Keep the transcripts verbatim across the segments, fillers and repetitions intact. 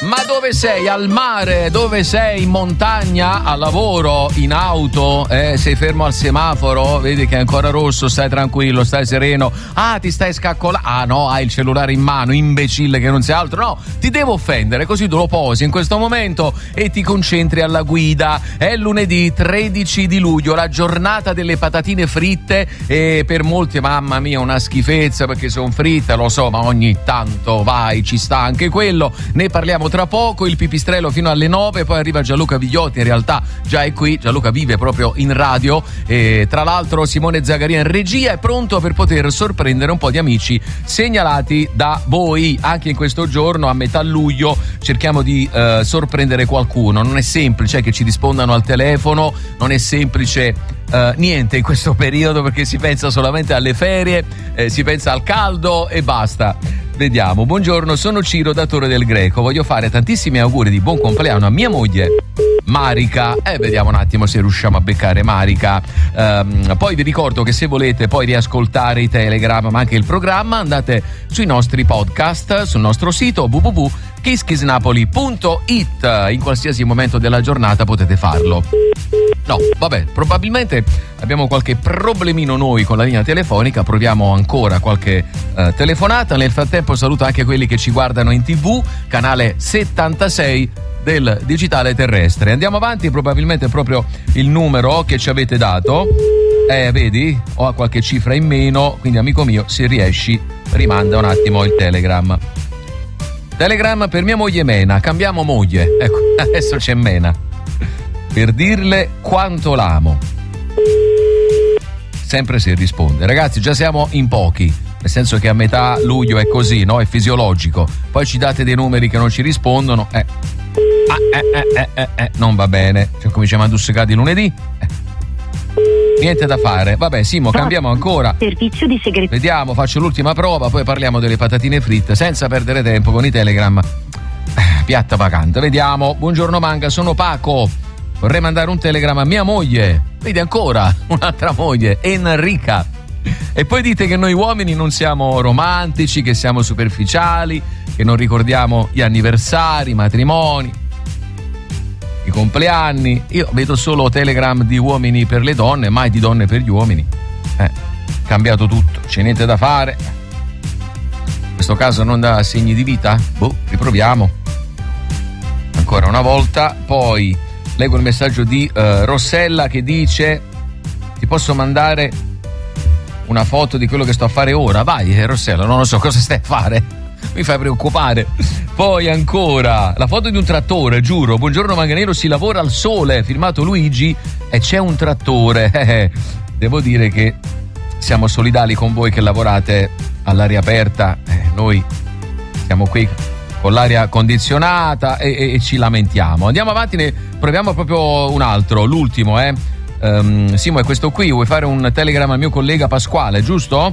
Ma dove sei? Al mare? Dove sei? In montagna? Al lavoro? In auto? Eh, sei fermo al semaforo? Vedi che è ancora rosso, stai tranquillo, stai sereno. Ah, ti stai scaccolando. Ah no, hai il cellulare in mano, imbecille che non sei altro. No, ti devo offendere, così tu lo posi in questo momento e ti concentri alla guida. È lunedì tredici di luglio, la giornata delle patatine fritte, e per molti, mamma mia, una schifezza perché sono fritte, lo so, ma ogni tanto vai, ci sta anche quello. Ne parliamo tra poco, il pipistrello fino alle nove, poi arriva Gianluca Vigliotti, in realtà già è qui, Gianluca vive proprio in radio, e tra l'altro Simone Zagaria in regia è pronto per poter sorprendere un po' di amici segnalati da voi. Anche in questo giorno, a metà luglio, cerchiamo di eh, sorprendere qualcuno. Non è semplice che ci rispondano al telefono, non è semplice Uh, niente in questo periodo, perché si pensa solamente alle ferie, eh, si pensa al caldo e basta. Vediamo. Buongiorno, sono Ciro da Torre del Greco, voglio fare tantissimi auguri di buon compleanno a mia moglie Marica. E eh, vediamo un attimo se riusciamo a beccare Marica. Um, poi vi ricordo che se volete poi riascoltare i Telegram ma anche il programma, andate sui nostri podcast, sul nostro sito w w w punto kiss kiss napoli punto it. In qualsiasi momento della giornata potete farlo. No, vabbè, probabilmente abbiamo qualche problemino noi con la linea telefonica, proviamo ancora qualche uh, telefonata. Nel frattempo saluto anche quelli che ci guardano in tv, canale settantasei del digitale terrestre. Andiamo avanti, probabilmente proprio il numero che ci avete dato, eh, vedi, ho qualche cifra in meno, quindi amico mio, se riesci rimanda un attimo il Telegram. Telegram per mia moglie Mena, cambiamo moglie, ecco, adesso c'è Mena, per dirle quanto l'amo. Sempre se risponde. Ragazzi, già siamo in pochi, nel senso che a metà luglio è così, no? È fisiologico. Poi ci date dei numeri che non ci rispondono, eh. Ah, eh, eh, eh, eh, non va bene. Cioè, cominciamo a dussicare lunedì. Eh. Niente da fare. Vabbè, Simo, cambiamo ancora. Servizio di segreteria. Vediamo, faccio l'ultima prova, poi parliamo delle patatine fritte, senza perdere tempo con i Telegram. Eh, piatta vacante. Vediamo. Buongiorno Manga, sono Paco. Vorrei mandare un telegramma a mia moglie. Vedi ancora un'altra moglie, Enrica. E poi dite che noi uomini non siamo romantici, che siamo superficiali, che non ricordiamo gli anniversari, i matrimoni, i compleanni. Io vedo solo telegram di uomini per le donne, mai di donne per gli uomini. Eh, cambiato tutto, c'è niente da fare. In questo caso non dà segni di vita? Boh, riproviamo. Ancora una volta, poi leggo il messaggio di uh, Rossella che dice: ti posso mandare una foto di quello che sto a fare ora? Vai eh, Rossella, non lo so cosa stai a fare, mi fai preoccupare. Poi ancora la foto di un trattore, giuro. Buongiorno Manganero, si lavora al sole, firmato Luigi, e c'è un trattore. Devo dire che siamo solidali con voi che lavorate all'aria aperta, eh, noi siamo qui con l'aria condizionata e, e, e ci lamentiamo. Andiamo avanti, ne proviamo proprio un altro, l'ultimo, eh. Um, Simo, è questo qui, vuoi fare un telegramma al mio collega Pasquale, giusto?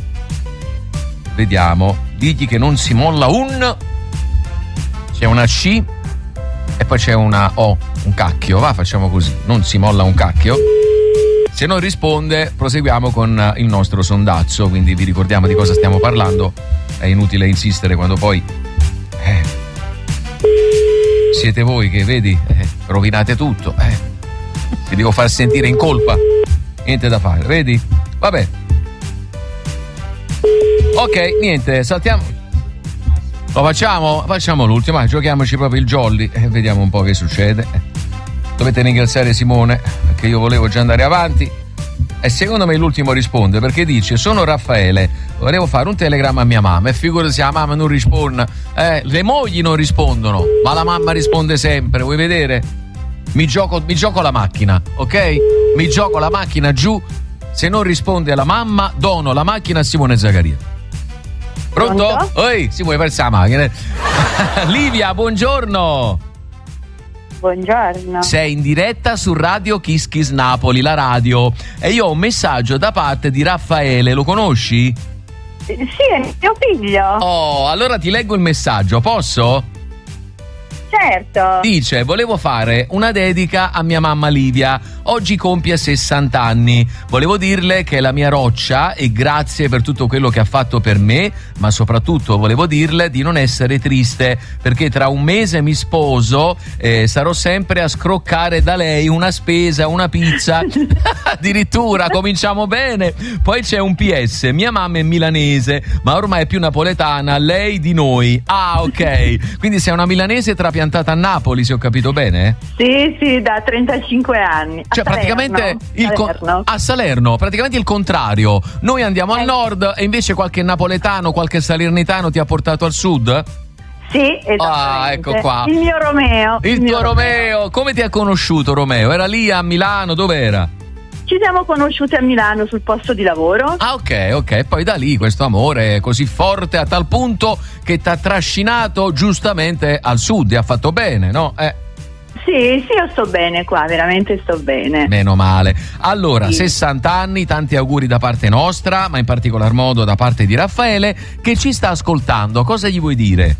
Vediamo, digli che non si molla un... c'è una C e poi c'è una O, un cacchio, va, facciamo così, non si molla un cacchio. Se non risponde, proseguiamo con il nostro sondazzo, quindi vi ricordiamo di cosa stiamo parlando, è inutile insistere quando poi... Eh. Siete voi che, vedi, eh, rovinate tutto, eh. Ti devo far sentire in colpa, niente da fare, vedi? Vabbè, ok, niente, saltiamo, lo facciamo? Facciamo l'ultimo, giochiamoci proprio il jolly e eh, vediamo un po' che succede. Dovete ringraziare Simone perché io volevo già andare avanti e secondo me l'ultimo risponde, perché dice: sono Raffaele, volevo fare un telegramma a mia mamma, e figurati se la mamma non risponde, eh, le mogli non rispondono, ma la mamma risponde sempre, vuoi vedere? Mi gioco, mi gioco la macchina, ok? Mi gioco la macchina giù, se non risponde alla mamma dono la macchina a Simone Zagaria. Pronto? Pronto? Oi, si vuoi persa la macchina? Livia, buongiorno. Buongiorno. Sei in diretta su Radio Kiss Kiss Napoli, la radio, e io ho un messaggio da parte di Raffaele, lo conosci? Sì, è mio figlio. Oh, allora ti leggo il messaggio, posso? Certo. Dice: volevo fare una dedica a mia mamma Livia, oggi compie sessanta anni. Volevo dirle che è la mia roccia e grazie per tutto quello che ha fatto per me, ma soprattutto volevo dirle di non essere triste, perché tra un mese mi sposo e sarò sempre a scroccare da lei una spesa, una pizza. Addirittura cominciamo bene. Poi c'è un P S: mia mamma è milanese, ma ormai è più napoletana, lei di noi. Ah, ok. Quindi sei una milanese trapiantata a Napoli, se ho capito bene? Sì, sì, da trentacinque anni. Cioè, a praticamente Salerno. il co- Salerno. a Salerno, praticamente il contrario. Noi andiamo al Eh. nord e invece qualche napoletano, qualche salernitano ti ha portato al sud? Sì, esattamente. Ah, ecco qua. Il mio Romeo. Il, mio tuo Romeo. Come ti ha conosciuto Romeo? Era lì a Milano? Dov'era? Ci siamo conosciuti a Milano sul posto di lavoro. Ah, ok, ok. Poi da lì questo amore è così forte a tal punto che ti ha trascinato giustamente al sud e ha fatto bene, no? Eh. Sì, sì, io sto bene qua, veramente sto bene. Meno male. Allora, Sì. sessanta anni, tanti auguri da parte nostra, ma in particolar modo da parte di Raffaele, che ci sta ascoltando. Cosa gli vuoi dire?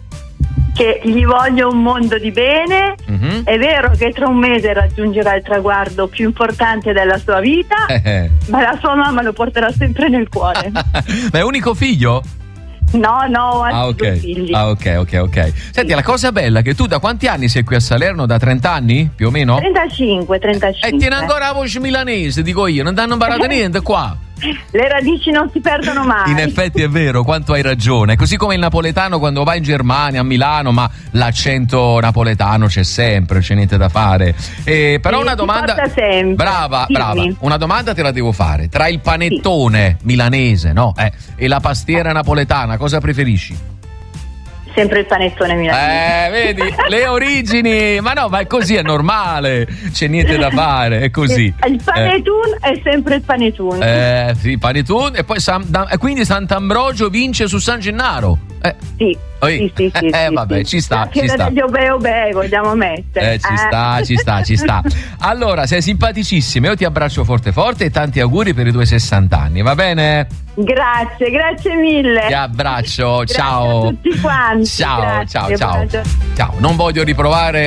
Che gli voglio un mondo di bene. Mhm. È vero che tra un mese raggiungerà il traguardo più importante della sua vita, Eh, eh. ma la sua mamma lo porterà sempre nel cuore. Ma è unico figlio? No, no, ho altri Ah, due ok. figli. Ah, ok, ok, ok. Senti, la cosa bella è che tu da quanti anni sei qui a Salerno? Da trenta anni, più o meno? trentacinque, trentacinque. E tieni ancora la voce milanese, dico io, non ti hanno imparato niente qua. Le radici non si perdono mai. In effetti è vero, quanto hai ragione. Così come il napoletano quando va in Germania, a Milano, ma l'accento napoletano c'è sempre, c'è niente da fare. Eh, però Sì, una si domanda. porta sempre. Brava, Dimmi. brava. Una domanda te la devo fare. Tra il panettone milanese, no? Eh, e la pastiera napoletana, cosa preferisci? Sempre il panettone milanese. Eh, vedi, le origini, ma no, ma è così, è normale, c'è niente da fare, è così. Il panettone è sempre il panettone. Eh, sì, panettone, e poi San, da, e quindi Sant'Ambrogio vince su San Gennaro. Eh, Sì, Oi. sì, sì, sì, Eh, sì, vabbè, sì. ci sta, Anche ci sta. degli obè obè vogliamo mettere. Eh, ci sta, ci sta, ci sta. Allora, sei simpaticissima, io ti abbraccio forte forte e tanti auguri per i tuoi sessanta anni, va bene? Grazie, grazie mille. Ti abbraccio, Grazie ciao. a tutti quanti. Ciao, Grazie, ciao, ciao. buona giornata. Ciao, non voglio riprovare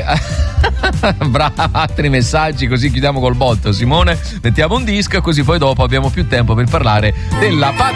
brava, altri messaggi, così chiudiamo col botto. Simone, mettiamo un disco così poi dopo abbiamo più tempo per parlare della